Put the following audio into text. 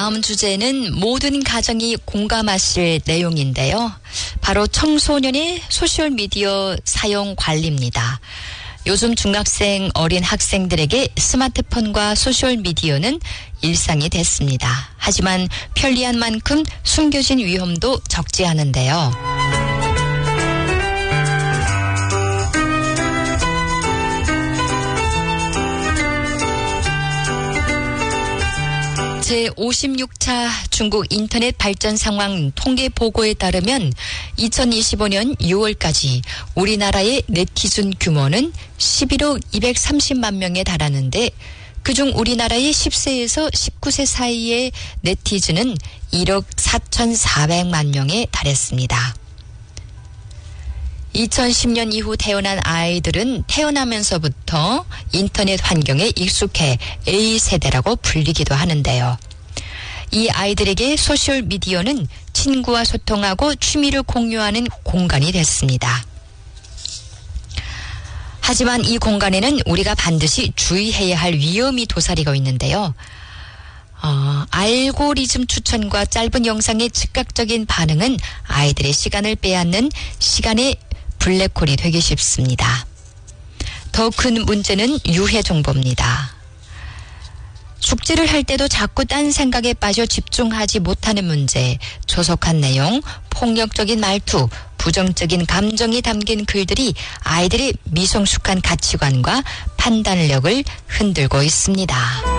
다음 주제는 모든 가정이 공감하실 내용인데요. 바로 청소년의 소셜미디어 사용 관리입니다. 요즘 중학생 어린 학생들에게 스마트폰과 소셜미디어는 일상이 됐습니다. 하지만 편리한 만큼 숨겨진 위험도 적지 않은데요. 제56차 중국 인터넷 발전 상황 통계 보고에 따르면 2025년 6월까지 우리나라의 네티즌 규모는 11억 230만 명에 달하는데 그중 우리나라의 10세에서 19세 사이의 네티즌은 1억 4,400만 명에 달했습니다. 2010년 이후 태어난 아이들은 태어나면서부터 인터넷 환경에 익숙해 A세대라고 불리기도 하는데요. 이 아이들에게 소셜미디어는 친구와 소통하고 취미를 공유하는 공간이 됐습니다. 하지만 이 공간에는 우리가 반드시 주의해야 할 위험이 도사리고 있는데요. 알고리즘 추천과 짧은 영상의 즉각적인 반응은 아이들의 시간을 빼앗는 시간의 블랙홀이 되기 쉽습니다. 더 큰 문제는 유해 정보입니다. 숙제를 할 때도 자꾸 딴 생각에 빠져 집중하지 못하는 문제, 조속한 내용, 폭력적인 말투, 부정적인 감정이 담긴 글들이 아이들의 미성숙한 가치관과 판단력을 흔들고 있습니다.